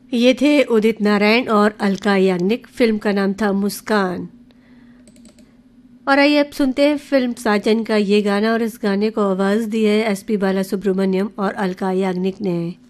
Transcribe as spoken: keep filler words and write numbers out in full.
ये थे उदित नारायण और अलका याग्निक। फिल्म का नाम था मुस्कान। और आइए अब सुनते हैं फिल्म साजन का ये गाना, और इस गाने को आवाज़ दी है एस पी बाला सुब्रमण्यम और अलका याग्निक ने।